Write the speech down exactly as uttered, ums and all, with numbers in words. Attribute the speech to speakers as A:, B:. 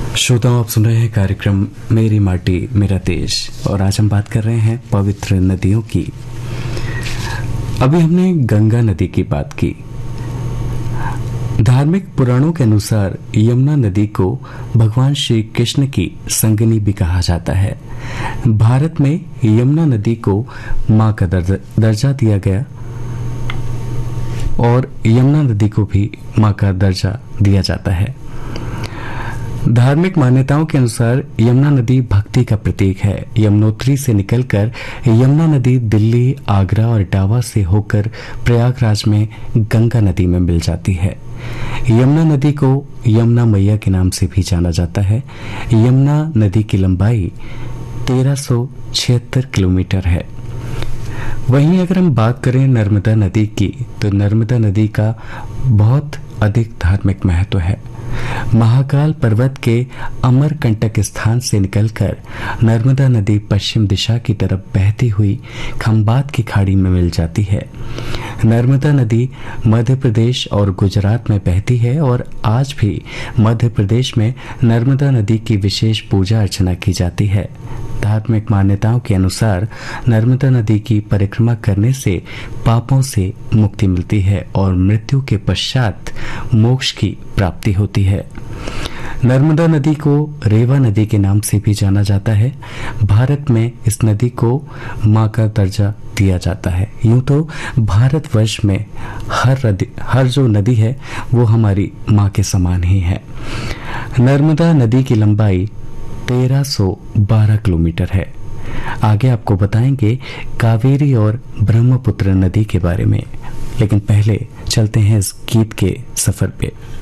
A: श्रोताओं, आप सुन रहे हैं कार्यक्रम मेरी माटी मेरा देश और आज हम बात कर रहे हैं पवित्र नदियों की। अभी हमने गंगा नदी की बात की। धार्मिक पुराणों के अनुसार यमुना नदी को भगवान श्री कृष्ण की संगिनी भी कहा जाता है। भारत में यमुना नदी को मां का दर्जा दिया गया और यमुना नदी को भी मां का दर्जा दिया जाता है। धार्मिक मान्यताओं के अनुसार यमुना नदी भक्ति का प्रतीक है। यमुनोत्री से निकलकर यमुना नदी दिल्ली, आगरा और इटावा से होकर प्रयागराज में गंगा नदी में मिल जाती है। यमुना नदी को यमुना मैया के नाम से भी जाना जाता है। यमुना नदी की लंबाई तेरह सौ छिहत्तर किलोमीटर है। वहीं अगर हम बात करें नर्मदा नदी की, तो नर्मदा नदी का बहुत अधिक धार्मिक महत्व है। महाकाल पर्वत के अमरकंटक स्थान से निकलकर नर्मदा नदी पश्चिम दिशा की तरफ बहती हुई खंबात की खाड़ी में मिल जाती है। नर्मदा नदी मध्य प्रदेश और गुजरात में बहती है और आज भी मध्य प्रदेश में नर्मदा नदी की विशेष पूजा अर्चना की जाती है। धार्मिक मान्यताओं के अनुसार नर्मदा नदी की परिक्रमा करने से पापों से मुक्ति मिलती है और मृत्यु के पश्चात मोक्ष की प्राप्ति होती है। नर्मदा नदी को रेवा नदी के नाम से भी जाना जाता है। भारत में इस नदी को मां का दर्जा दिया जाता है। यूं तो भारतवर्ष में हर हर जो नदी है वो हमारी मां के समान ही है। नर्मदा नदी की लंबाई तेरह सौ बारह किलोमीटर है। आगे आपको बताएंगे कावेरी और ब्रह्मपुत्र नदी के बारे में, लेकिन पहले चलते हैं इस गीत के सफर पे।